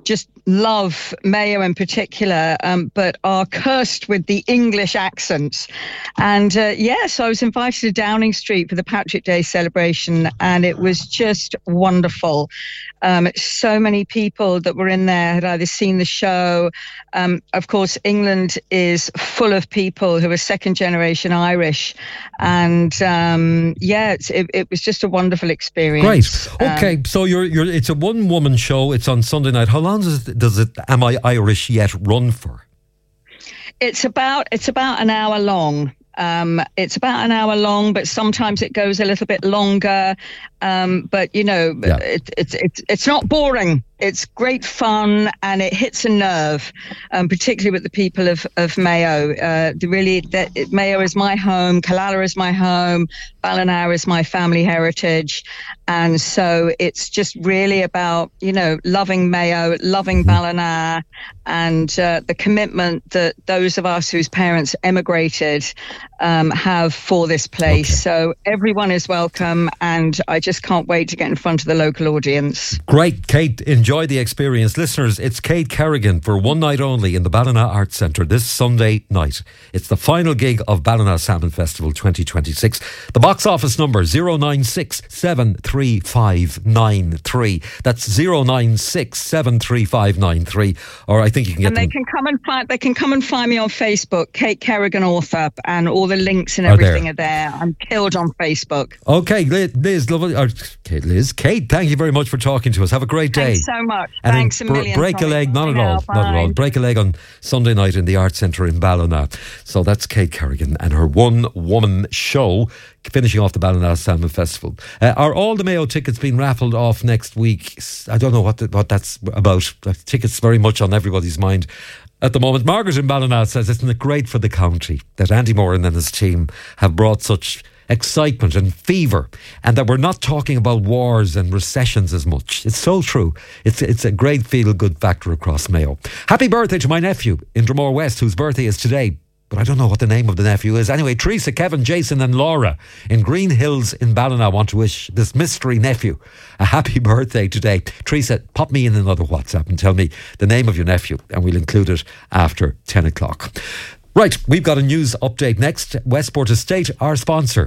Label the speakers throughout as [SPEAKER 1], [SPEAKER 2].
[SPEAKER 1] just love Mayo in particular, but are cursed with the English accents. And so I was invited to Downing Street for the Patrick Day celebration, and it was just wonderful. So many people that were in there had either seen the show. Of course, England is full of people who are second generation Irish. And it was just a wonderful experience.
[SPEAKER 2] Great. Okay, so it's a one-woman show. It's on Sunday night. How long does it Am I Irish Yet run for?
[SPEAKER 1] It's about an hour long. It's about an hour long, but sometimes it goes a little bit longer. It's not boring. It's great fun, and it hits a nerve, particularly with the people of Mayo. Mayo is my home, Killala is my home, Ballina is my family heritage. And so it's just really about, loving Mayo, loving Ballina, and the commitment that those of us whose parents emigrated have for this place. Okay. So everyone is welcome, and I just can't wait to get in front of the local audience.
[SPEAKER 2] Great, Kate. Enjoy the experience. Listeners, it's Kate Kerrigan for one night only in the Ballina Arts Centre this Sunday night. It's the final gig of Ballina Salmon Festival 2026. The box office number 096-73593. That's 096-73593. Or I think you can get
[SPEAKER 1] they can come and find me on Facebook, Kate Kerrigan Author, and all the links and everything are there. I'm killed on Facebook.
[SPEAKER 2] Okay, Liz, lovely. Kate, thank you very much for talking to us. Have a great day.
[SPEAKER 1] Thanks so much. And thanks a million.
[SPEAKER 2] Break a leg, not at all. Break a leg on Sunday night in the Arts Centre in Ballina. So that's Kate Kerrigan and her one-woman show, finishing off the Ballina Salmon Festival. Are all the Mayo tickets being raffled off next week? I don't know what that's about. Tickets very much on everybody's mind at the moment. Margaret in Ballina says, isn't it great for the county that Andy Moran and his team have brought such excitement and fever, and that we're not talking about wars and recessions as much. It's so true. It's a great feel-good factor across Mayo. Happy birthday to my nephew in Dromore West, whose birthday is today, but I don't know what the name of the nephew is. Anyway, Teresa, Kevin, Jason and Laura in Green Hills in Ballina want to wish this mystery nephew a happy birthday today. Teresa, pop me in another WhatsApp and tell me the name of your nephew, and we'll include it after 10 o'clock. Right, we've got a news update next. Westport Estate, our sponsor.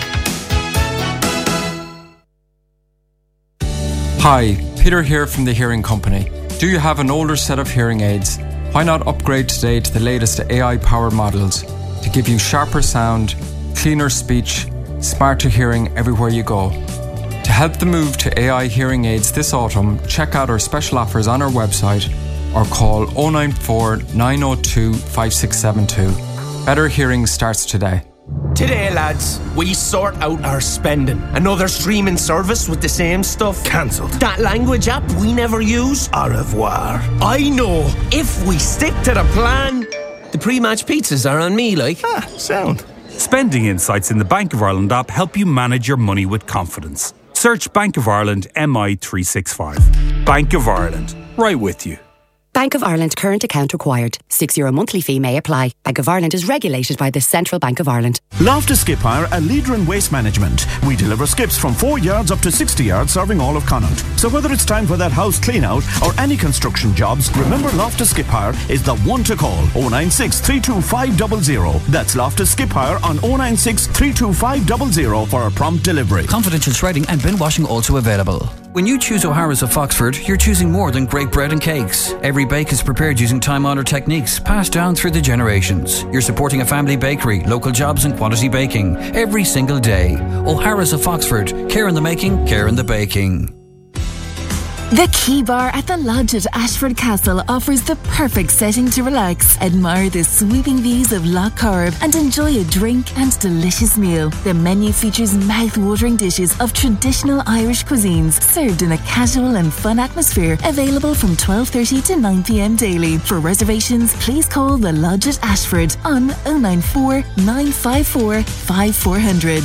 [SPEAKER 3] Hi, Peter here from the Hearing Company. Do you have an older set of hearing aids? Why not upgrade today to the latest AI-powered models to give you sharper sound, cleaner speech, smarter hearing everywhere you go? To help the move to AI hearing aids this autumn, check out our special offers on our website or call 094 902 5672. Better hearing starts today.
[SPEAKER 4] Today, lads, we sort out our spending. Another streaming service with the same stuff? Cancelled. That language app we never use? Au revoir. I know. If we stick to the plan, the pre-match pizzas are on me, like. Sound.
[SPEAKER 5] Spending insights in the Bank of Ireland app help you manage your money with confidence. Search Bank of Ireland MI365. Bank of Ireland. Right with you.
[SPEAKER 6] Bank of Ireland current account required. €6 monthly fee may apply. Bank of Ireland is regulated by the Central Bank of Ireland.
[SPEAKER 7] Loftus Skip Hire, a leader in waste management. We deliver skips from 4 yards up to 60 yards, serving all of Connaught. So whether it's time for that house clean out or any construction jobs, remember Loftus Skip Hire is the one to call. 096 325 00. That's Loftus Skip Hire on 096 325 00 for a prompt delivery.
[SPEAKER 8] Confidential shredding and bin washing also available. When you choose O'Hara's of Foxford, you're choosing more than great bread and cakes. Every bake is prepared using time-honoured techniques passed down through the generations. You're supporting a family bakery, local jobs and quality baking every single day. O'Hara's of Foxford. Care in the making, care in the baking.
[SPEAKER 9] The Key Bar at the Lodge at Ashford Castle offers the perfect setting to relax, admire the sweeping views of Lough Corrib and enjoy a drink and delicious meal. The menu features mouth-watering dishes of traditional Irish cuisines served in a casual and fun atmosphere, available from 12:30 to 9 p.m. daily. For reservations, please call the Lodge at Ashford on 094 954 5400.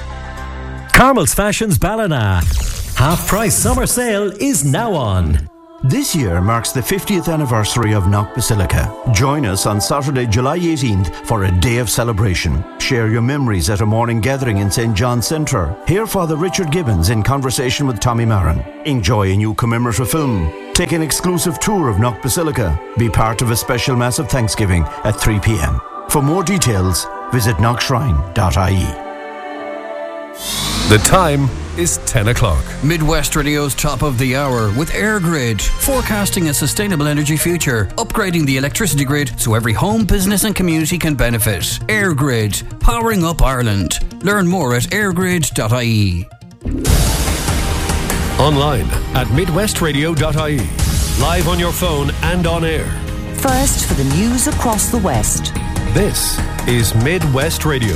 [SPEAKER 10] Carmel's Fashions Ballina. Half price summer sale is now on.
[SPEAKER 7] This year marks the 50th anniversary of Knock Basilica. Join us on Saturday, July 18th for a day of celebration. Share your memories at a morning gathering in St. John's Centre. Hear Father Richard Gibbons in conversation with Tommy Marin. Enjoy a new commemorative film. Take an exclusive tour of Knock Basilica. Be part of a special Mass of Thanksgiving at 3 p.m. For more details, visit knockshrine.ie.
[SPEAKER 10] The time is 10 o'clock.
[SPEAKER 8] Midwest Radio's top of the hour with AirGrid, forecasting a sustainable energy future, upgrading the electricity grid so every home, business and community can benefit. AirGrid, powering up Ireland. Learn more at airgrid.ie.
[SPEAKER 10] Online at midwestradio.ie. Live on your phone and on air.
[SPEAKER 11] First for the news across the West.
[SPEAKER 10] This is Midwest Radio.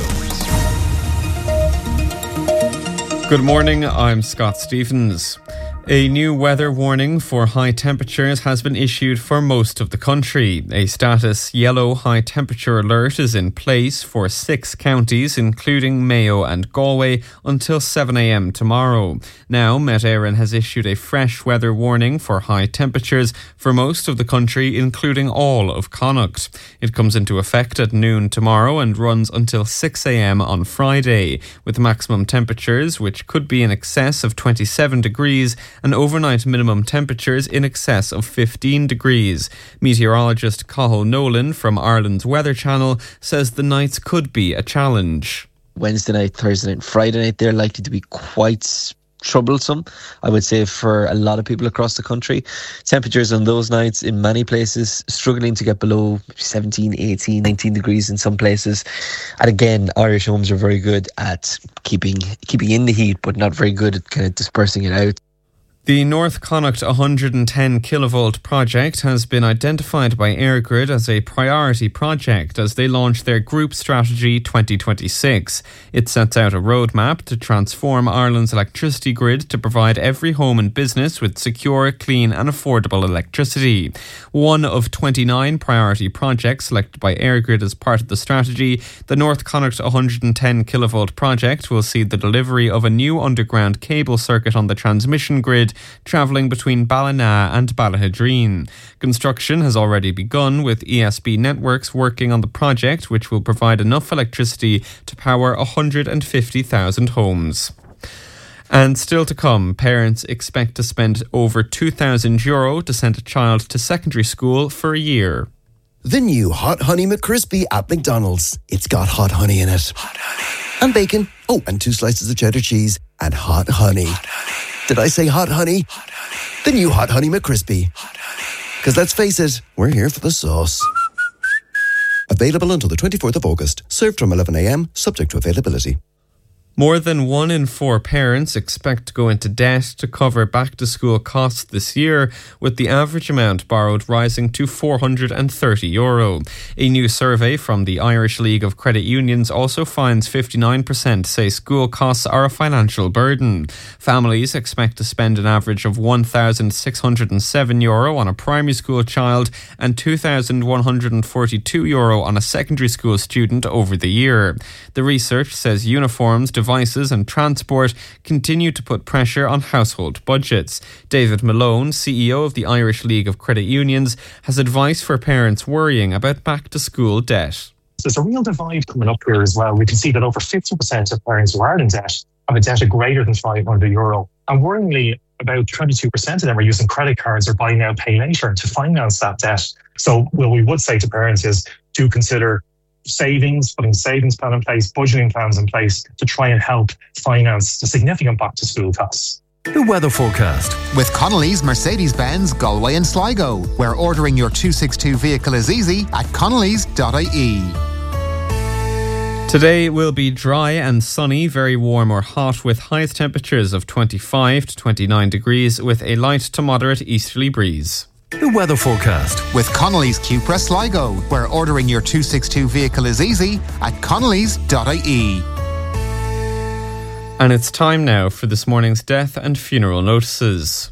[SPEAKER 12] Good morning, I'm Scott Stephens. A new weather warning for high temperatures has been issued for most of the country. A status yellow high temperature alert is in place for 6 counties, including Mayo and Galway, until 7 a.m. tomorrow. Now, Met Éireann has issued a fresh weather warning for high temperatures for most of the country, including all of Connacht. It comes into effect at noon tomorrow and runs until 6 a.m. on Friday, with maximum temperatures which could be in excess of 27 degrees and overnight minimum temperatures in excess of 15 degrees. Meteorologist Cathal Nolan from Ireland's Weather Channel says the nights could be a challenge.
[SPEAKER 13] Wednesday night, Thursday night, Friday night, they're likely to be quite troublesome, I would say, for a lot of people across the country. Temperatures on those nights in many places struggling to get below 17, 18, 19 degrees in some places. And again, Irish homes are very good at keeping in the heat, but not very good at kind of dispersing it out.
[SPEAKER 12] The North Connacht 110 kilovolt project has been identified by AirGrid as a priority project as they launch their Group Strategy 2026. It sets out a roadmap to transform Ireland's electricity grid to provide every home and business with secure, clean and affordable electricity. One of 29 priority projects selected by AirGrid as part of the strategy, the North Connacht 110 kilovolt project will see the delivery of a new underground cable circuit on the transmission grid travelling between Ballina and Ballahadreen. Construction has already begun, with ESB Networks working on the project, which will provide enough electricity to power 150,000 homes. And still to come, parents expect to spend over €2,000 to send a child to secondary school for a year.
[SPEAKER 14] The new Hot Honey McCrispy at McDonald's. It's got hot honey in it. Hot honey. And bacon. Oh, and 2 slices of cheddar cheese. And hot honey. Hot honey. Did I say hot honey? Hot honey. The new Hot Honey McCrispy. Hot honey. Because let's face it, we're here for the sauce. Available until the 24th of August. Served from 11 a.m, subject to availability.
[SPEAKER 12] More than 1 in 4 parents expect to go into debt to cover back-to-school costs this year, with the average amount borrowed rising to €430. A new survey from the Irish League of Credit Unions also finds 59% say school costs are a financial burden. Families expect to spend an average of €1,607 on a primary school child and €2,142 on a secondary school student over the year. The research says uniforms, devices and transport continue to put pressure on household budgets. David Malone, CEO of the Irish League of Credit Unions, has advice for parents worrying about back-to-school debt.
[SPEAKER 15] There's a real divide coming up here as well. We can see that over 50% of parents who are in debt have a debt of greater than €500. And worryingly, about 22% of them are using credit cards or buy now, pay later to finance that debt. So what we would say to parents is to consider savings, putting a savings plan in place, budgeting plans in place to try and help finance the significant back-to-school costs.
[SPEAKER 10] The weather forecast.
[SPEAKER 16] With Connolly's Mercedes-Benz, Galway and Sligo, where ordering your 262 vehicle is easy at connellys.ie.
[SPEAKER 12] Today will be dry and sunny, very warm or hot, with highest temperatures of 25 to 29 degrees with a light to moderate easterly breeze.
[SPEAKER 10] The weather forecast.
[SPEAKER 16] With Connolly's Cupra Sligo, where ordering your 262 vehicle is easy at connellys.ie.
[SPEAKER 12] And it's time now for this morning's death and funeral notices.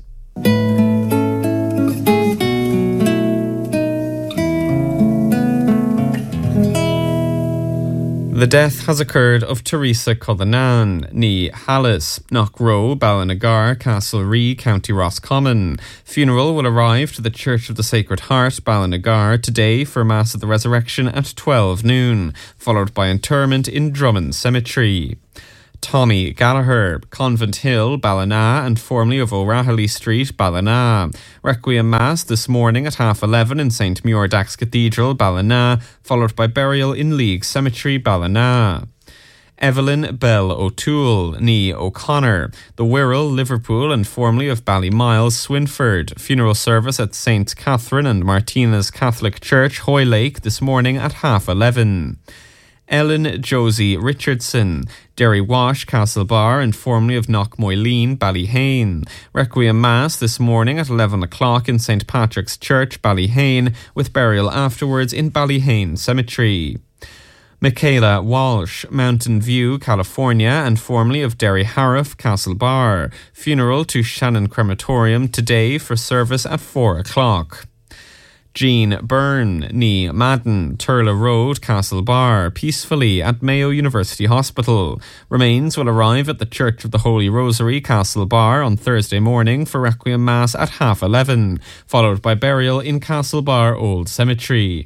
[SPEAKER 12] The death has occurred of Teresa Cullinan, ní Hallis, Knockrow, Ballinagar, Castlerea, County Roscommon. Funeral will arrive to the Church of the Sacred Heart, Ballinagar, today for Mass of the Resurrection at 12 noon, followed by interment in Drummond Cemetery. Tommy Gallagher, Convent Hill, Ballina, and formerly of O'Rahilly Street, Ballina. Requiem Mass this morning at 11:30 in St. Muirdax Cathedral, Ballina, followed by burial in League Cemetery, Ballina. Evelyn Bell O'Toole, ní O'Connor, the Wirral, Liverpool, and formerly of Ballymiles, Swinford. Funeral service at St. Catherine and Martina's Catholic Church, Hoylake, this morning at 11:30. Ellen Josie Richardson, Derry Wash, Castlebar, and formerly of Knockmoyleen, Ballyhane. Requiem Mass this morning at 11 o'clock in St. Patrick's Church, Ballyhane, with burial afterwards in Ballyhane Cemetery. Michaela Walsh, Mountain View, California, and formerly of Derry Harriff, Castlebar. Funeral to Shannon Crematorium today for service at 4 o'clock. Jean Byrne, ní Madden, Turla Road, Castlebar, peacefully at Mayo University Hospital. Remains will arrive at the Church of the Holy Rosary, Castlebar, on Thursday morning for Requiem Mass at 11:30, followed by burial in Castlebar Old Cemetery.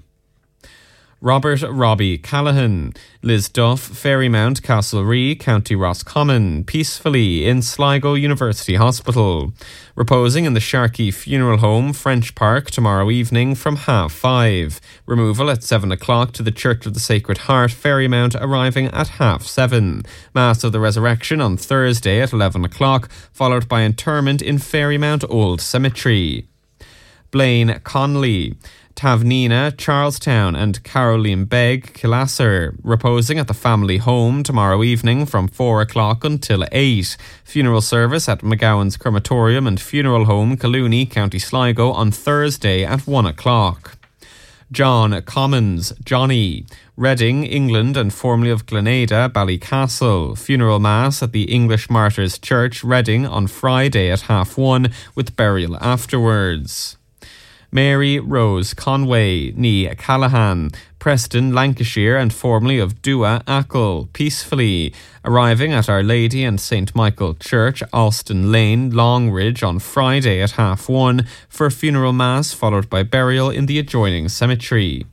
[SPEAKER 12] Robert Robbie Callahan, Liz Duff, Ferrymount, Castlerea, County Roscommon, peacefully in Sligo University Hospital. Reposing in the Sharkey Funeral Home, French Park, tomorrow evening from 5:30. Removal at 7 o'clock to the Church of the Sacred Heart, Ferrymount, arriving at 7:30. Mass of the Resurrection on Thursday at 11 o'clock, followed by interment in Ferrymount Old Cemetery. Blaine Conley, Tavnina, Charlestown, and Caroline Begg, Killasser, reposing at the family home tomorrow evening from 4 o'clock until 8. Funeral service at McGowan's Crematorium and Funeral Home, Collooney, County Sligo, on Thursday at 1 o'clock. John Commons, Johnny, Reading, England, and formerly of Grenada, Ballycastle. Funeral Mass at the English Martyrs Church, Reading, on Friday at 1:30, with burial afterwards. Mary Rose Conway, ní Callahan, Preston, Lancashire, and formerly of Dua, Achill, peacefully, arriving at Our Lady and St. Michael Church, Alston Lane, Longridge, on Friday at 1:30 for funeral mass, followed by burial in the adjoining cemetery.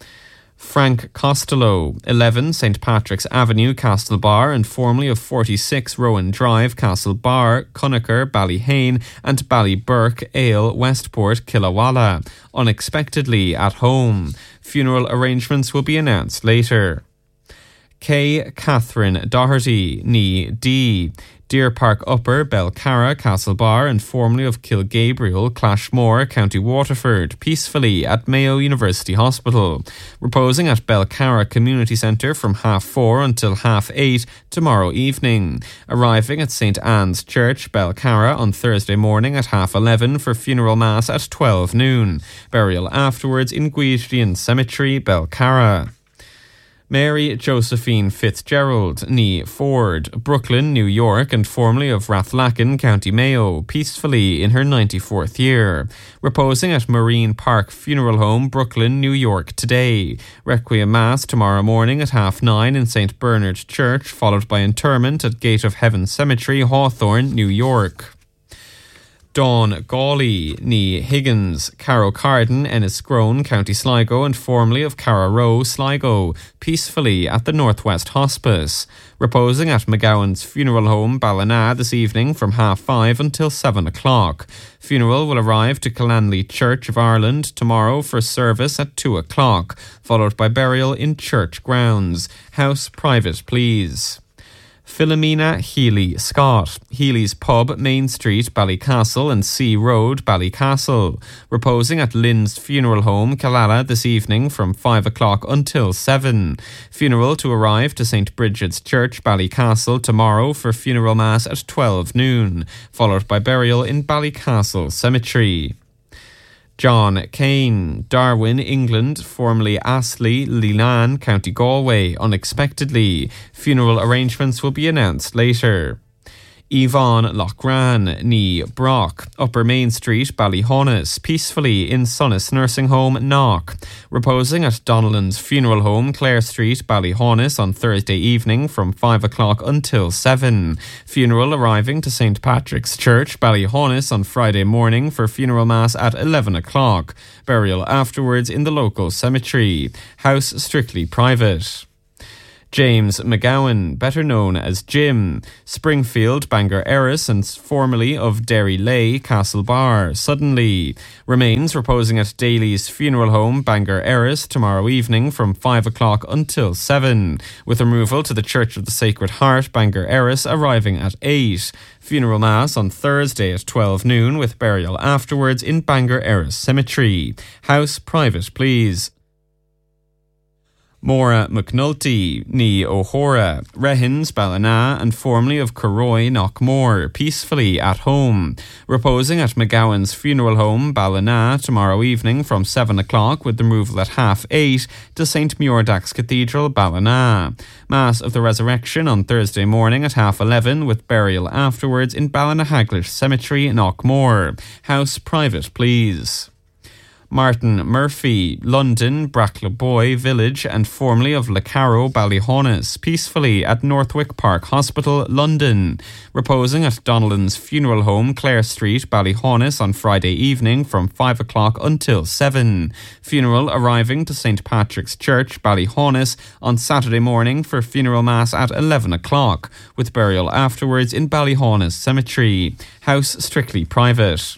[SPEAKER 12] Frank Costello, 11 St. Patrick's Avenue, Castlebar, and formerly of 46 Rowan Drive, Castlebar, Conacher, Ballyhane, and Ballyburke, Ale, Westport, Killawalla. Unexpectedly at home. Funeral arrangements will be announced later. K. Catherine Doherty, ní D. Deer Park Upper, Belcarra, Castlebar, and formerly of Kilgabriel, Clashmore, County Waterford, peacefully at Mayo University Hospital. Reposing at Belcarra Community Centre from 4:30 until 8:30 tomorrow evening. Arriving at St. Anne's Church, Belcarra, on Thursday morning at 11:30 for funeral mass at 12 noon. Burial afterwards in Guidrian Cemetery, Belcarra. Mary Josephine Fitzgerald, ní Ford, Brooklyn, New York, and formerly of Rathlacken, County Mayo, peacefully in her 94th year. Reposing at Marine Park Funeral Home, Brooklyn, New York today. Requiem Mass tomorrow morning at 9:30 in St. Bernard Church, followed by interment at Gate of Heaven Cemetery, Hawthorne, New York. Dawn Gawley, ní Higgins, Carrow Carden, Enniscrone, County Sligo, and formerly of Carrow, Sligo, peacefully at the Northwest Hospice. Reposing at McGowan's Funeral Home, Ballina, this evening from 5:30 until 7 o'clock. Funeral will arrive to Killanley Church of Ireland tomorrow for service at 2 o'clock, followed by burial in church grounds. House private, please. Philomena Healy Scott, Healy's Pub, Main Street, Ballycastle, and Sea Road, Ballycastle. Reposing at Lynn's Funeral Home, Killala, this evening from 5 o'clock until 7. Funeral to arrive to St. Bridget's Church, Ballycastle, tomorrow for funeral mass at 12 noon, followed by burial in Ballycastle Cemetery. John Kane, Darwin, England, formerly Astley, Leelan, County Galway, unexpectedly. Funeral arrangements will be announced later. Yvonne Lochran, ní Brock. Upper Main Street, Ballyhonus. Peacefully in Sunnis Nursing Home, Knock. Reposing at Donnellan's Funeral Home, Clare Street, Ballyhonus on Thursday evening from 5 o'clock until 7. Funeral arriving to St. Patrick's Church, Ballyhonus on Friday morning for funeral mass at 11 o'clock. Burial afterwards in the local cemetery. House strictly private. James McGowan, better known as Jim, Springfield, Bangor Erris and formerly of Derry Lay, Castlebar, suddenly remains reposing at Daly's Funeral Home, Bangor Erris, tomorrow evening from 5 o'clock until 7, with removal to the Church of the Sacred Heart, Bangor Erris, arriving at 8. Funeral mass on Thursday at 12 noon with burial afterwards in Bangor Erris Cemetery. House private, please. Maura McNulty, ní O'Hora, Rehins, Ballina and formerly of Corroy, Knockmore, peacefully at home. Reposing at McGowan's Funeral Home, Ballina, tomorrow evening from 7 o'clock with the removal at 8:30 to St. Muirdax Cathedral, Ballina. Mass of the Resurrection on Thursday morning at 11:30 with burial afterwards in Ballinahaglish Cemetery, Knockmore. House private, please. Martin Murphy, London, Bracklaboy Village and formerly of Lecarrow, Ballyhonus, peacefully at Northwick Park Hospital, London. Reposing at Donnellan's Funeral Home, Clare Street, Ballyhonus on Friday evening from 5 o'clock until 7. Funeral arriving to St. Patrick's Church, Ballyhonus on Saturday morning for funeral mass at 11 o'clock, with burial afterwards in Ballyhonus Cemetery. House strictly private.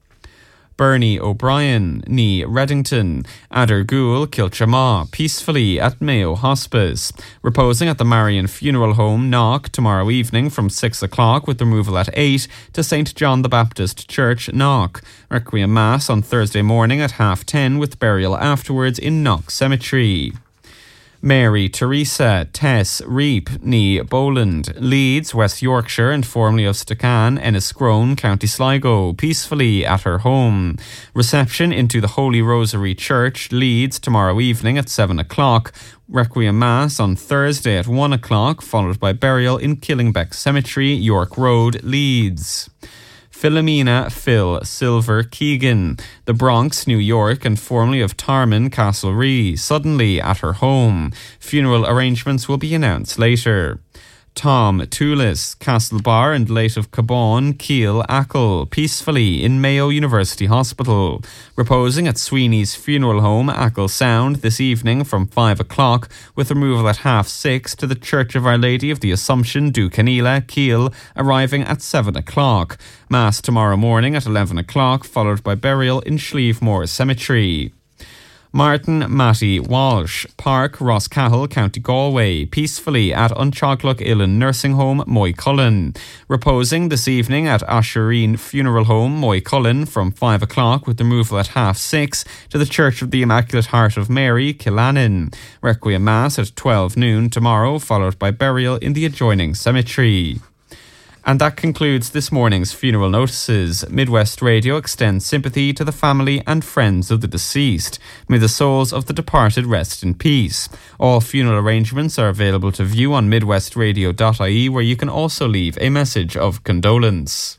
[SPEAKER 12] Bernie O'Brien, ní Reddington, Adergool, Kilchamaw, peacefully at Mayo Hospice. Reposing at the Marion Funeral Home, Knock, tomorrow evening from 6 o'clock with removal at 8 to St. John the Baptist Church, Knock. Requiem Mass on Thursday morning at 10:30 with burial afterwards in Knock Cemetery. Mary Teresa Tess Reap, ní Bowland, Leeds, West Yorkshire and formerly of Stocan, Enniscrone, County Sligo, peacefully at her home. Reception into the Holy Rosary Church, Leeds, tomorrow evening at 7 o'clock. Requiem Mass on Thursday at 1 o'clock, followed by burial in Killingbeck Cemetery, York Road, Leeds. Philomena Phil Silver Keegan, the Bronx, New York and formerly of Tarman, Castlerea, suddenly at her home. Funeral arrangements will be announced later. Tom Toulis, Castlebar and late of Cabon, Keele, Achill, peacefully in Mayo University Hospital. Reposing at Sweeney's Funeral Home, Achill Sound, this evening from 5 o'clock, with removal at 6:30 to the Church of Our Lady of the Assumption, Ducanila, Keele, arriving at 7 o'clock. Mass tomorrow morning at 11 o'clock, followed by burial in Schlievemore Cemetery. Martin Matty Walsh, Park, Roscahill, County Galway, peacefully at Unchaglock Illan Nursing Home, Moycullen. Reposing this evening at Ashereen Funeral Home, Moycullen, from 5 o'clock with removal at 6:30 to the Church of the Immaculate Heart of Mary, Killannin. Requiem Mass at 12 noon tomorrow, followed by burial in the adjoining cemetery. And that concludes this morning's funeral notices. Midwest Radio extends sympathy to the family and friends of the deceased. May the souls of the departed rest in peace. All funeral arrangements are available to view on midwestradio.ie, where you can also leave a message of condolence.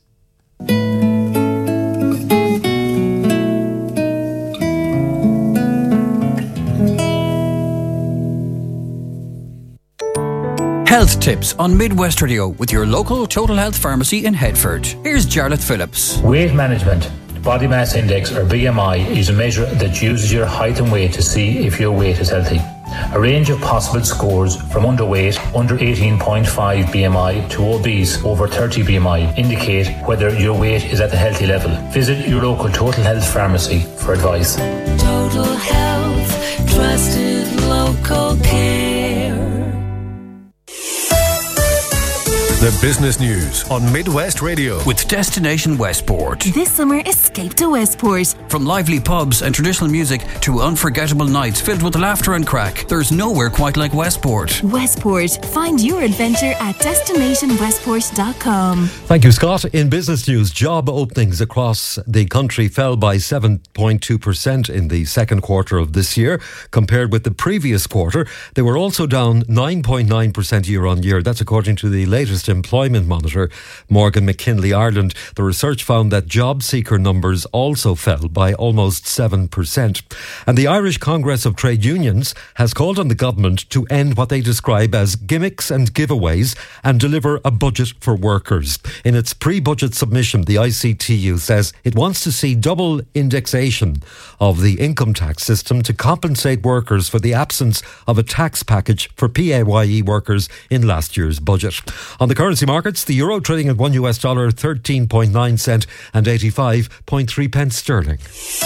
[SPEAKER 8] Health tips on Midwest Radio with your local Total Health pharmacy in Headford. Here's Jarlath Phillips.
[SPEAKER 17] Weight management. Body mass index, or BMI, is a measure that uses your height and weight to see if your weight is healthy. A range of possible scores from underweight, under 18.5 BMI, to obese, over 30 BMI, indicate whether your weight is at the healthy level. Visit your local Total Health pharmacy for advice.
[SPEAKER 18] Total Health, trusted local care.
[SPEAKER 10] The business news on Midwest Radio
[SPEAKER 8] with Destination Westport.
[SPEAKER 9] This summer is escape to Westport.
[SPEAKER 8] From lively pubs and traditional music to unforgettable nights filled with laughter and crack, there's nowhere quite like Westport.
[SPEAKER 9] Westport. Find your adventure at destinationwestport.com.
[SPEAKER 2] Thank you, Scott. In business news, job openings across the country fell by 7.2% in the second quarter of this year compared with the previous quarter. They were also down 9.9% year on year. That's according to the latest employment monitor, Morgan McKinley Ireland. The research found that job seeker numbers also fell by almost 7%. And the Irish Congress of Trade Unions has called on the government to end what they describe as gimmicks and giveaways and deliver a budget for workers. In its pre-budget submission, the ICTU says it wants to see double indexation of the income tax system to compensate workers for the absence of a tax package for PAYE workers in last year's budget. On the currency markets, the euro trading at $1 13.9 cent and 85.3 pence sterling.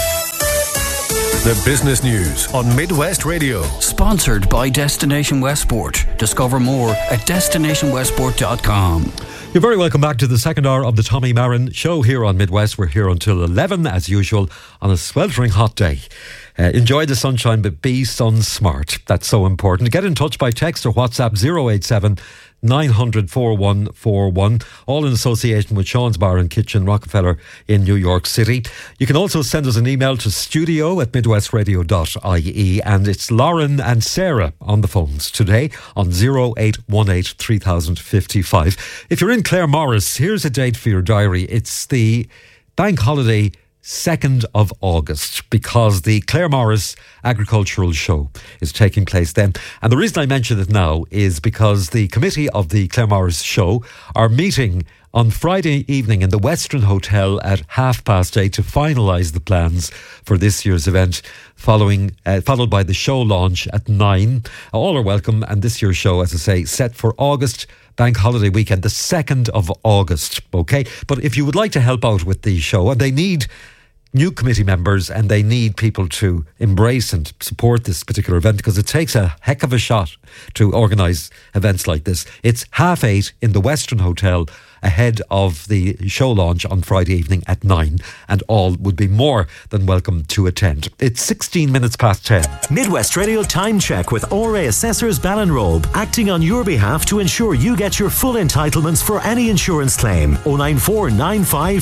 [SPEAKER 10] The business news on Midwest Radio.
[SPEAKER 8] Sponsored by Destination Westport. Discover more at destinationwestport.com.
[SPEAKER 2] You're very welcome back to the second hour of the Tommy Marin Show here on Midwest. We're here until 11 as usual on a sweltering hot day. Enjoy the sunshine, but be sun smart. That's so important. Get in touch by text or WhatsApp 087 900 4141, all in association with Sean's Bar and Kitchen, Rockefeller in New York City. You can also send us an email to studio@midwestradio.ie, and it's Lauren and Sarah on the phones today on 0818 3055. If you're in Claremorris, here's a date for your diary. It's the bank holiday 2nd of August, because the Claremorris Agricultural Show is taking place then. And the reason I mention it now is because the committee of the Claremorris Show are meeting on Friday evening in the Western Hotel at 8:30 to finalise the plans for this year's event, followed by the show launch at 9. All are welcome, and this year's show, as I say, set for August bank holiday weekend, the 2nd of August, okay? But if you would like to help out with the show, and they need new committee members and they need people to embrace and support this particular event, because it takes a heck of a shot to organise events like this. It's 8:30 in the Western Hotel ahead of the show launch on Friday evening at 9, and all would be more than welcome to attend. It's 16 minutes past 10.
[SPEAKER 19] Midwest Radio Time Check with ORA Assessors Ballinrobe, acting on your behalf to ensure you get your full entitlements for any insurance claim. 09495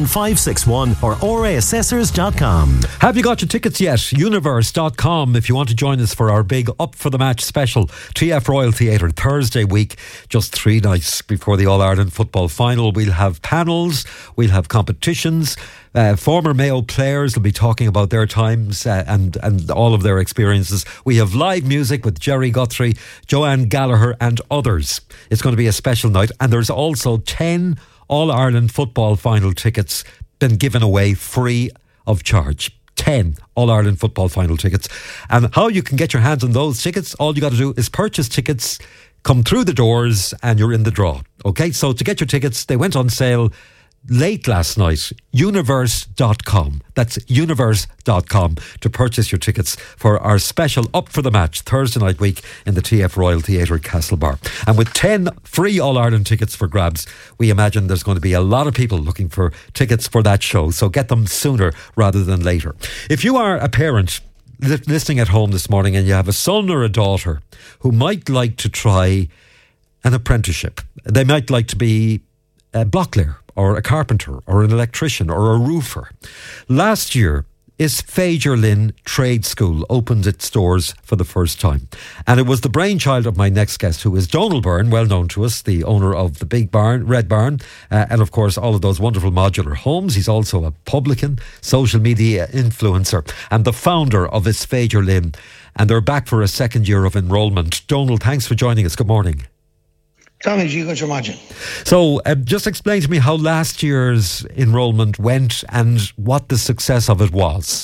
[SPEAKER 19] 41561 or oraassessors.com.
[SPEAKER 2] Have you got your tickets yet? Universe.com if you want to join us for our big Up for the Match special. TF Royal Theatre, Thursday week, just 3 nights before the All-Ireland football final. We'll have panels, we'll have competitions. Former Mayo players will be talking about their times and all of their experiences. We have live music with Jerry Guthrie, Joanne Gallagher and others. It's going to be a special night, and there's also 10 All-Ireland football final tickets been given away free of charge. 10 All-Ireland football final tickets. And how you can get your hands on those tickets, all you got to do is purchase tickets, come through the doors, and you're in the draw. Okay, so to get your tickets, they went on sale late last night. Universe.com. That's universe.com to purchase your tickets for our special Up for the Match Thursday night week in the TF Royal Theatre, Castlebar. And with 10 free All-Ireland tickets for grabs, we imagine there's going to be a lot of people looking for tickets for that show. So get them sooner rather than later. If you are a parent listening at home this morning and you have a son or a daughter who might like to try an apprenticeship, they might like to be a bricklayer or a carpenter or an electrician or a roofer. Last year, Isféidir Trade School opened its doors for the first time. And it was the brainchild of my next guest, who is Donal Byrne, well known to us, the owner of the Big Barn, Red Barn, and of course all of those wonderful modular homes. He's also a publican, social media influencer, and the founder of Isféidir. And they're back for a second year of enrolment. Donal, thanks for joining us. Good morning.
[SPEAKER 20] Tommy, you got your imagine.
[SPEAKER 2] So just explain to me how last year's enrolment went and what the success of it was.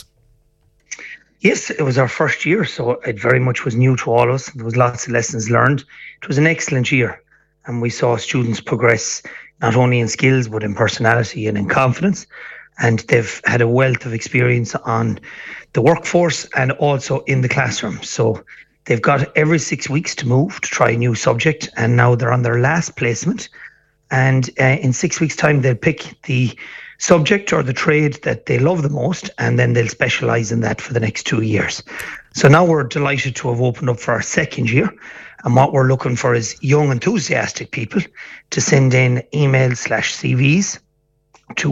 [SPEAKER 20] Yes, it was our first year, so it very much was new to all of us. There was lots of lessons learned. It was an excellent year, and we saw students progress not only in skills but in personality and in confidence. And they've had a wealth of experience on the workforce and also in the classroom. So they've got every 6 weeks to move to try a new subject, and now they're on their last placement. And in 6 weeks' time, they'll pick the subject or the trade that they love the most, and then they'll specialise in that for the next 2 years. So now we're delighted to have opened up for our second year. And what we're looking for is young, enthusiastic people to send in emails/CVs to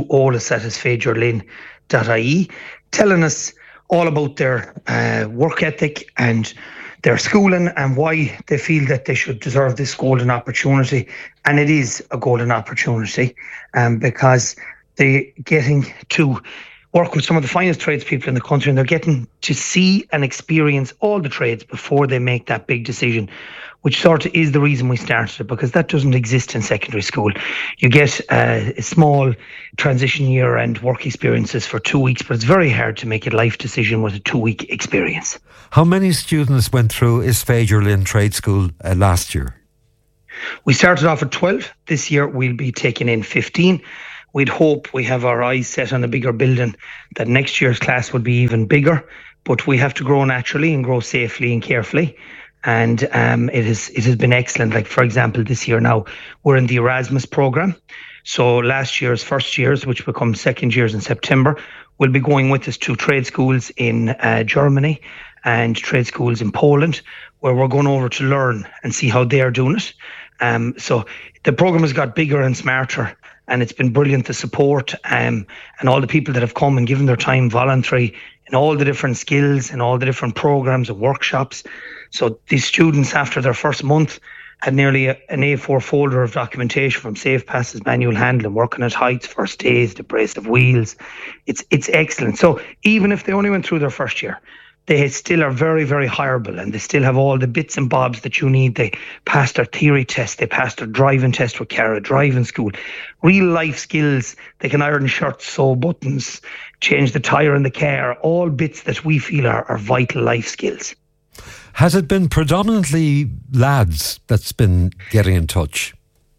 [SPEAKER 20] olas@feidurelinn.ie, telling us all about their work ethic and their schooling and why they feel that they should deserve this golden opportunity. And it is a golden opportunity because they're getting to work with some of the finest tradespeople in the country, and they're getting to see and experience all the trades before they make that big decision, which sort of is the reason we started it, because that doesn't exist in secondary school. You get a small transition year and work experiences for 2 weeks, but it's very hard to make a life decision with a 2-week experience.
[SPEAKER 2] How many students went through Isféidir Linn Trade School last year?
[SPEAKER 20] We started off at 12. This year we'll be taking in 15. We'd hope, we have our eyes set on a bigger building, that next year's class would be even bigger, but we have to grow naturally and grow safely and carefully. And it has been excellent. Like, for example, this year now, we're in the Erasmus programme. So last year's first years, which become second years in September, will be going with us to trade schools in Germany and trade schools in Poland, where we're going over to learn and see how they are doing it. So the programme has got bigger and smarter, and it's been brilliant, the support and all the people that have come and given their time voluntary in all the different skills and all the different programs and workshops. So these students, after their first month, had nearly an A4 folder of documentation from safe passes, manual handling, working at heights, first aids, abrasive wheels. It's excellent. So even if they only went through their first year, they still are very, very hireable, and they still have all the bits and bobs that you need. They passed their theory test, they passed their driving test with Cara Driving School. Real life skills. They can iron shirts, sew buttons, change the tyre in the car, all bits that we feel are vital life skills.
[SPEAKER 2] Has it been predominantly lads that's been getting in touch?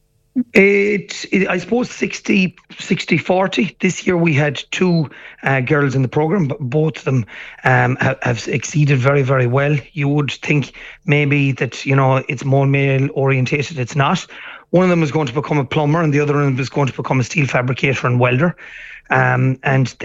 [SPEAKER 2] I suppose 60-40. This year we had 2 girls in the programme, but both of them have exceeded very, very well. You would think maybe that, it's more male orientated. It's not. One of them is going to become a plumber, and the other one is going to become a steel fabricator and welder. And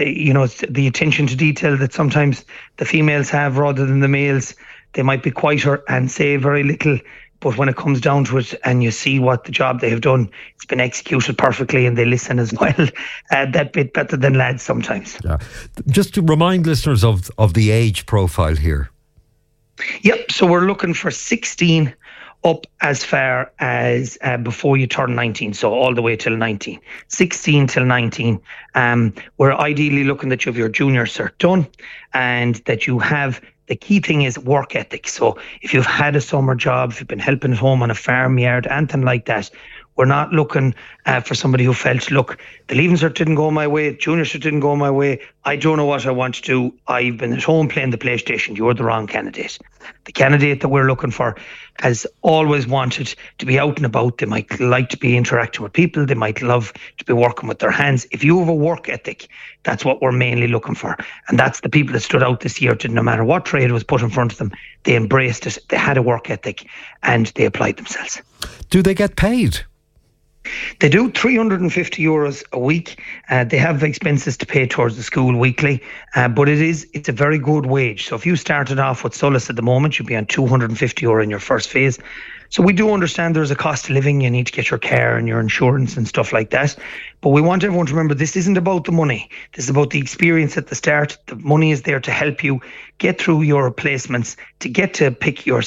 [SPEAKER 2] the attention to detail that sometimes the females have rather than the males. They might be quieter and say very little, but when it comes down to it and you see what the job they have done, it's been executed perfectly, and they listen as well. That bit better than lads sometimes. Yeah. Just to remind listeners of the age profile here.
[SPEAKER 20] Yep. So we're looking for 16 up as far as before you turn 19. So all the way till 19. 16 till 19. We're ideally looking that you have your junior cert done, and that you have. The key thing is work ethic. So if you've had a summer job, if you've been helping at home on a farmyard, anything like that, we're not looking for somebody who felt, look, the Leaving Cert didn't go my way, Junior Cert didn't go my way, I don't know what I want to do, I've been at home playing the PlayStation. You're the wrong candidate. The candidate that we're looking for has always wanted to be out and about. They might like to be interacting with people. They might love to be working with their hands. If you have a work ethic, that's what we're mainly looking for. And that's the people that stood out this year. No matter what trade was put in front of them, they embraced it. They had a work ethic and they applied themselves.
[SPEAKER 2] Do they get paid?
[SPEAKER 20] They do €350 a week. They have expenses to pay towards the school weekly, but it's a very good wage. So if you started off with Solas at the moment, you'd be on €250 in your first phase. So we do understand there's a cost of living. You need to get your car and your insurance and stuff like that. But we want everyone to remember this isn't about the money. This is about the experience at the start. The money is there to help you get through your placements, to get to pick your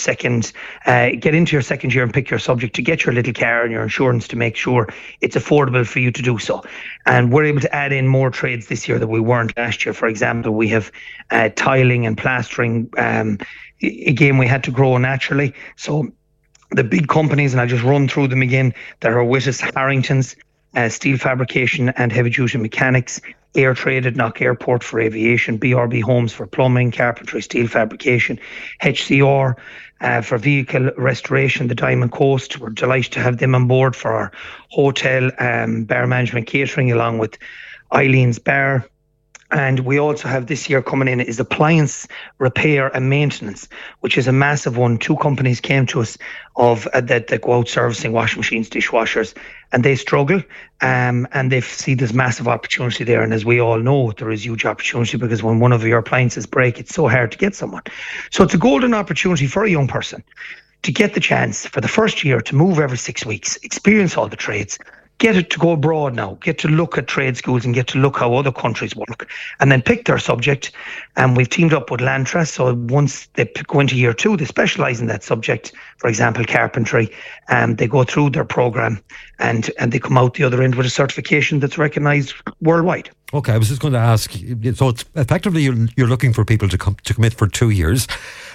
[SPEAKER 20] get into your second year and pick your subject, to get your little car and your insurance, to make sure it's affordable for you to do so. And we're able to add in more trades this year that we weren't last year. For example, we have tiling and plastering. Again, we had to grow naturally. So the big companies, and I'll just run through them again, that are with us: Harrington's, Steel Fabrication and Heavy Duty Mechanics, Air Trade at Knock Airport for aviation, BRB Homes for plumbing, carpentry, steel fabrication, HCR for vehicle restoration, the Diamond Coast. We're delighted to have them on board for our hotel, bar management, catering, along with Eileen's Bar. And we also have this year coming in is appliance repair and maintenance, which is a massive one. 2 companies came to us that go out servicing washing machines, dishwashers, and they struggle. And they see there's massive opportunity there. And as we all know, there is huge opportunity because when one of your appliances break, it's so hard to get someone. So it's a golden opportunity for a young person to get the chance for the first year to move every 6 weeks, experience all the trades, get it to go abroad now, get to look at trade schools and get to look how other countries work, and then pick their subject. And we've teamed up with Lantra, so once they go into year 2, they specialise in that subject, for example, carpentry, and they go through their programme and they come out the other end with a certification that's recognised worldwide.
[SPEAKER 2] Okay, I was just going to ask, so it's effectively you're looking for people to commit for 2 years.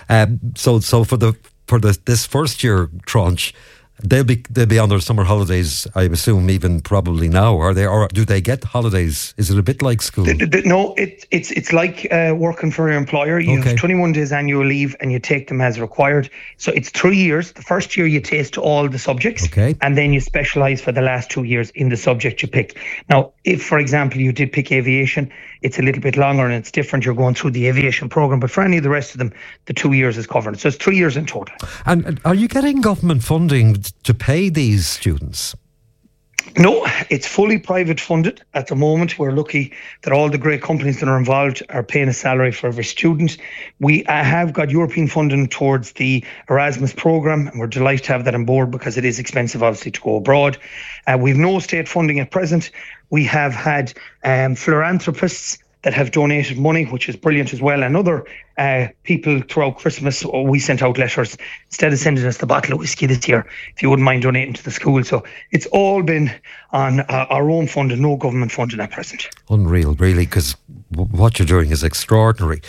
[SPEAKER 2] So for this first year tranche, they'll be on their summer holidays, I assume, even probably now, are they? Or do they get holidays? Is it a bit like school?
[SPEAKER 20] No, it's like working for your employer. You have 21 days annual leave and you take them as required. So it's 3 years. The first year you taste all the subjects, and then you specialise for the last 2 years in the subject you pick. Now, if, for example, you did pick aviation, it's a little bit longer and it's different. You're going through the aviation programme, but for any of the rest of them, the 2 years is covered. So it's 3 years in total.
[SPEAKER 2] And are you getting government funding to pay these students?
[SPEAKER 20] No, it's fully private funded at the moment. We're lucky that all the great companies that are involved are paying a salary for every student. We have got European funding towards the Erasmus programme, and we're delighted to have that on board because it is expensive, obviously, to go abroad. We've no state funding at present. We have had philanthropists that have donated money, which is brilliant as well. And other people throughout Christmas, we sent out letters instead of sending us the bottle of whiskey this year, if you wouldn't mind donating to the school. So it's all been on our own funding, no government funding at present.
[SPEAKER 2] Unreal, really, because what you're doing is extraordinary.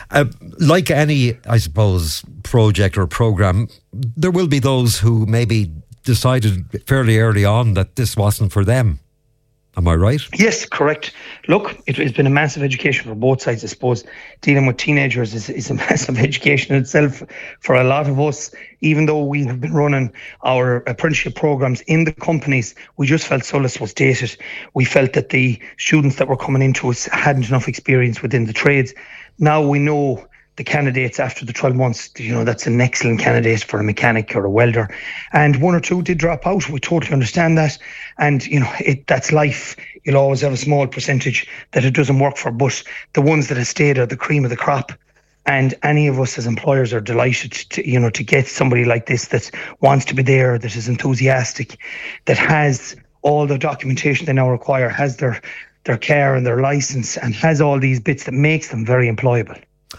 [SPEAKER 2] Like any, I suppose, project or programme, there will be those who maybe decided fairly early on that this wasn't for them. Am I right?
[SPEAKER 20] Yes, correct. Look, it's been a massive education for both sides, I suppose. Dealing with teenagers is a massive education in itself for a lot of us. Even though we have been running our apprenticeship programs in the companies, we just felt SOLACE was dated. We felt that the students that were coming into us hadn't enough experience within the trades. Now we know the candidates after the 12 months, that's an excellent candidate for a mechanic or a welder. And 1 or 2 did drop out. We totally understand that. And, that's life. You'll always have a small percentage that it doesn't work for, but the ones that have stayed are the cream of the crop. And any of us as employers are delighted to get somebody like this that wants to be there, that is enthusiastic, that has all the documentation they now require, has their car and their license, and has all these bits that makes them very employable.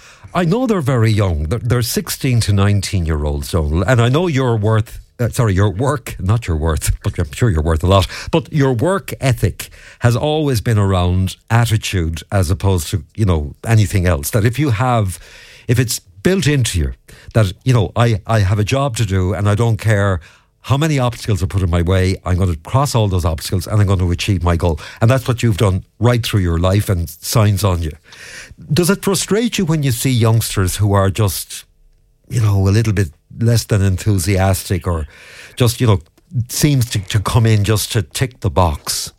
[SPEAKER 2] I know they're very young. They're 16 to 19-year-olds, Donal, and I know your work, not your worth, but I'm sure you're worth a lot, but your work ethic has always been around attitude as opposed to, anything else. That if it's built into you, that, I have a job to do and I don't care how many obstacles are put in my way, I'm going to cross all those obstacles and I'm going to achieve my goal. And that's what you've done right through your life and signs on you. Does it frustrate you when you see youngsters who are just, a little bit less than enthusiastic or just, seems to come in just to tick the box?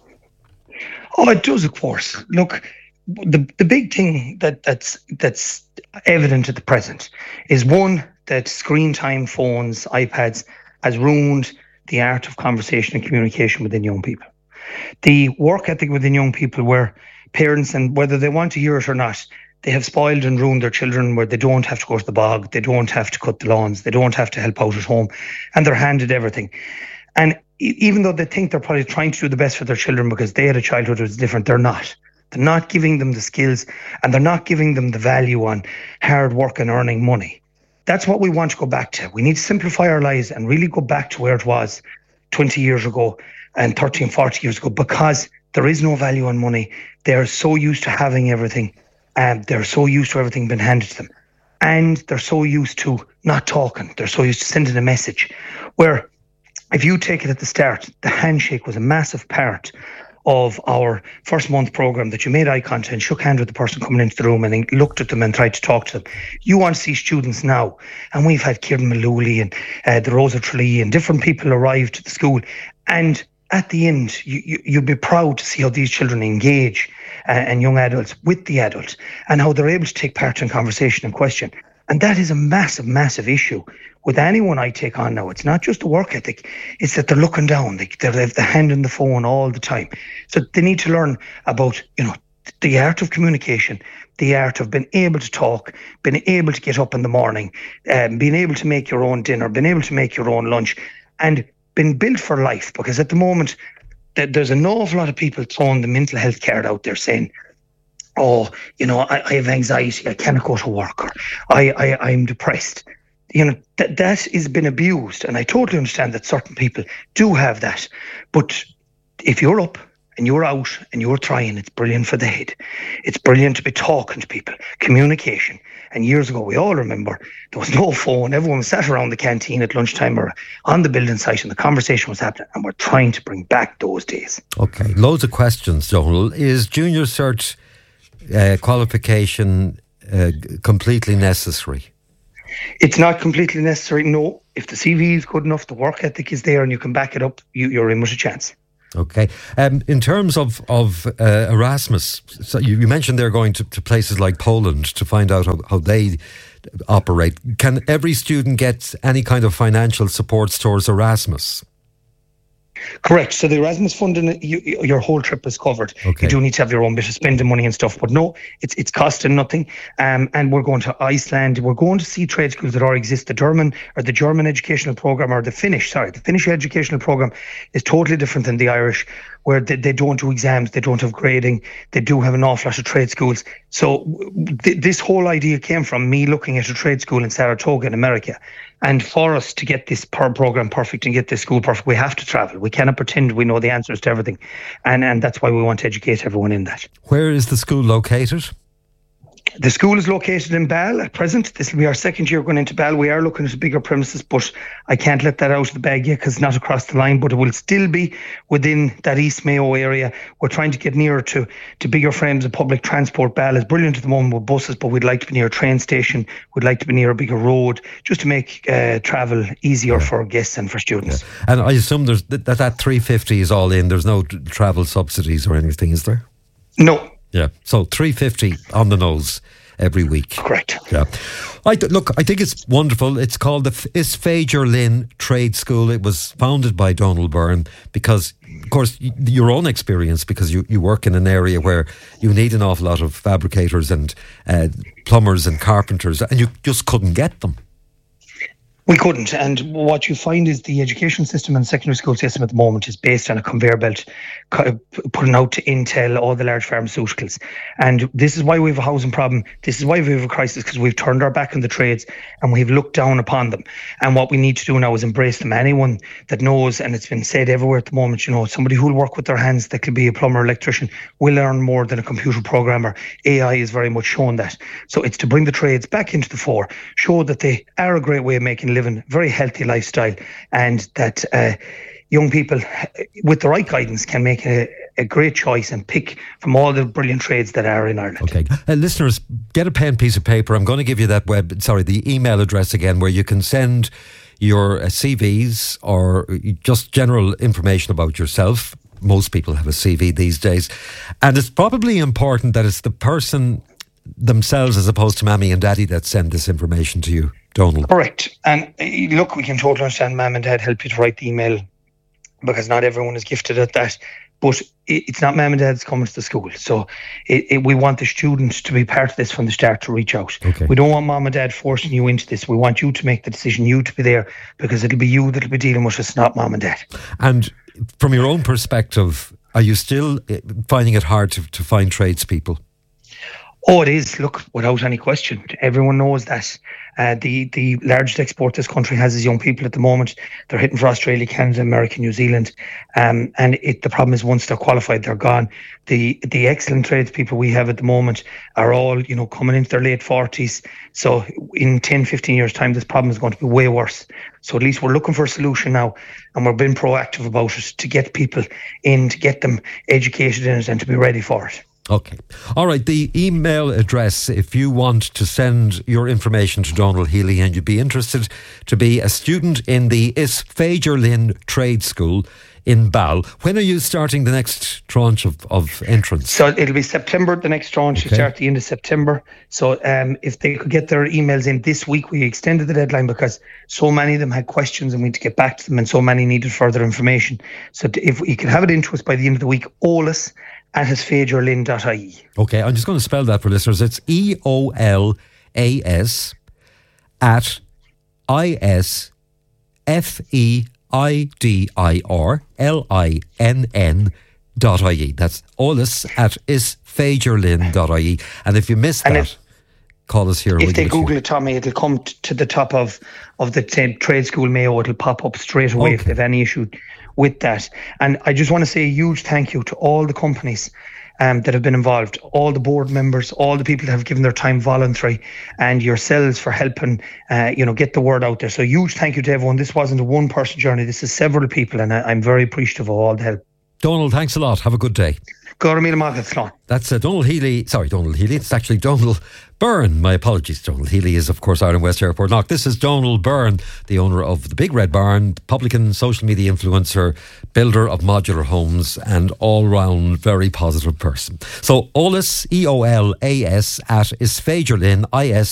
[SPEAKER 20] Oh, it does, of course. Look, the big thing that's evident at the present is, one, that screen time, phones, iPads has ruined the art of conversation and communication within young people. The work ethic within young people, where parents, and whether they want to hear it or not, they have spoiled and ruined their children, where they don't have to go to the bog, they don't have to cut the lawns, they don't have to help out at home, and they're handed everything. And even though they think they're probably trying to do the best for their children because they had a childhood that was different, they're not. They're not giving them the skills, and they're not giving them the value on hard work and earning money. That's what we want to go back to. We need to simplify our lives and really go back to where it was 20 years ago and 30 and 40 years ago, because there is no value on money. They're so used to having everything, and they're so used to everything being handed to them. And they're so used to not talking. They're so used to sending a message. Where if you take it at the start, the handshake was a massive part of our first month programme, that you made eye contact and shook hands with the person coming into the room and looked at them and tried to talk to them. You want to see students now, and we've had Kieran Malooly and the Rosa Tralee and different people arrive to the school, and at the end, you'd be proud to see how these children engage and young adults with the adults and how they're able to take part in conversation and question. And that is a massive, massive issue with anyone I take on now. It's not just the work ethic, it's that they're looking down. They have the hand on the phone all the time. So they need to learn about, the art of communication, the art of being able to talk, being able to get up in the morning, being able to make your own dinner, being able to make your own lunch, and being built for life. Because at the moment, there's an awful lot of people throwing the mental health card out there saying, I have anxiety, I cannot go to work, or I'm depressed. That has been abused, and I totally understand that certain people do have that. But if you're up and you're out and you're trying, it's brilliant for the head. It's brilliant to be talking to people, communication. And years ago, we all remember there was no phone. Everyone was sat around the canteen at lunchtime or on the building site, and the conversation was happening. And we're trying to bring back those days.
[SPEAKER 2] Okay, loads of questions, Donal. Is junior cert qualification completely necessary?
[SPEAKER 20] It's not completely necessary, no. If the CV is good enough, the work ethic is there, and you can back it up, you're in with a chance.
[SPEAKER 2] Okay. In terms of Erasmus, so you mentioned they're going to places like Poland to find out how they operate. Can every student get any kind of financial support towards Erasmus?
[SPEAKER 20] Correct. So the Erasmus funding, your whole trip is covered.
[SPEAKER 2] Okay.
[SPEAKER 20] You do need to have your own bit of spending money and stuff, but no, it's costing nothing. And we're going to Iceland. We're going to see trade schools that already exist. The German educational program, or the Finnish educational program is totally different than the Irish, where they don't do exams, they don't have grading, they do have an awful lot of trade schools. So this whole idea came from me looking at a trade school in Saratoga in America. And for us to get this program perfect and get this school perfect, we have to travel. We cannot pretend we know the answers to everything. And that's why we want to educate everyone in that.
[SPEAKER 2] Where is the school located?
[SPEAKER 20] The school is located in Ball at present. This will be our second year going into Ball. We are looking at bigger premises, but I can't let that out of the bag yet because it's not across the line, but it will still be within that East Mayo area. We're trying to get nearer to bigger frames of public transport. Ball is brilliant at the moment with buses, but we'd like to be near a train station. We'd like to be near a bigger road just to make travel easier for guests and for students.
[SPEAKER 2] Yeah. And I assume there's that 350 is all in. There's no travel subsidies or anything, is there?
[SPEAKER 20] No.
[SPEAKER 2] Yeah, so 350 on the nose every week.
[SPEAKER 20] Correct.
[SPEAKER 2] Yeah. I think it's wonderful. It's called the Isféidir Linn Trade School. It was founded by Donal Byrne because, of course, your own experience, because you work in an area where you need an awful lot of fabricators and plumbers and carpenters, and you just couldn't get them.
[SPEAKER 20] We couldn't. And what you find is the education system and secondary school system at the moment is based on a conveyor belt putting out to Intel, all the large pharmaceuticals. And this is why we have a housing problem. This is why we have a crisis, because we've turned our back on the trades and we've looked down upon them. And what we need to do now is embrace them. Anyone that knows, and it's been said everywhere at the moment, somebody who will work with their hands, that could be a plumber, electrician, will earn more than a computer programmer. AI is very much shown that. So it's to bring the trades back into the fore, show that they are a great way of making living, very healthy lifestyle, and that young people with the right guidance can make a great choice and pick from all the brilliant trades that are in Ireland.
[SPEAKER 2] Okay. Listeners, get a pen, piece of paper. I'm going to give you the email address again, where you can send your CVs or just general information about yourself. Most people have a CV these days. And it's probably important that it's the person themselves as opposed to Mammy and Daddy that send this information to you, Donal.
[SPEAKER 20] Correct. And look, we can totally understand Mum and Dad help you to write the email because not everyone is gifted at that. But it's not Mum and Dad's coming to the school. So we want the students to be part of this from the start, to reach out.
[SPEAKER 2] Okay.
[SPEAKER 20] We don't want Mum and Dad forcing you into this. We want you to make the decision, you to be there, because it'll be you that'll be dealing with us, not Mum and Dad.
[SPEAKER 2] And from your own perspective, are you still finding it hard to find tradespeople?
[SPEAKER 20] Oh, it is. Look, without any question. Everyone knows that the largest export this country has is young people at the moment. They're hitting for Australia, Canada, America, New Zealand. And the problem is once they're qualified, they're gone. The excellent tradespeople we have at the moment are all, coming into their late 40s. So in 10, 15 years' time, this problem is going to be way worse. So at least we're looking for a solution now, and we're being proactive about it to get people in, to get them educated in it and to be ready for it.
[SPEAKER 2] Okay. All right. The email address, if you want to send your information to Donald Healy and you'd be interested to be a student in the Is Féidir Linn Trade School in Ball. When are you starting the next tranche of entrance?
[SPEAKER 20] So it'll be September, the next tranche. You start the end of September. So if they could get their emails in this week, we extended the deadline because so many of them had questions and we had to get back to them, and so many needed further information. So if you could have it into us by the end of the week, olas@isfeidurlinn.ie.
[SPEAKER 2] Okay, I'm just going to spell that for listeners. It's EOLAS at ISFEIDIRLINN.ie. That's olas@isfeidurlinn.ie. And if you miss that, call us here.
[SPEAKER 20] If they Google it, Tommy, it'll come to the top of the trade school Mayo. It'll pop up straight away if they have any issue with that. And I just want to say a huge thank you to all the companies that have been involved, all the board members, all the people that have given their time voluntary, and yourselves for helping get the word out there. So huge thank you to everyone. This wasn't a one-person journey. This is several people, and I'm very appreciative of all the help.
[SPEAKER 2] Donald, thanks a lot. Have a good day.
[SPEAKER 20] That's
[SPEAKER 2] Donald Healy. Sorry, Donald Healy. It's actually Donald Byrne. My apologies. Donald Healy is, of course, out in West Airport Knock. This is Donald Byrne, the owner of the Big Red Barn, publican, social media influencer, builder of modular homes, and all-round very positive person. So, Olas, EOLAS, at isfeidurlinn,